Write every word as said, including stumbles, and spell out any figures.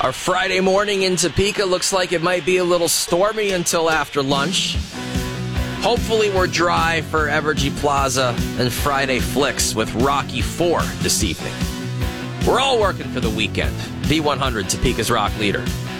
Our Friday morning in Topeka looks like it might be a little stormy until after lunch. Hopefully we're dry for Evergy Plaza and Friday Flicks with Rocky four this evening. We're all working for the weekend. V one hundred, Topeka's rock leader.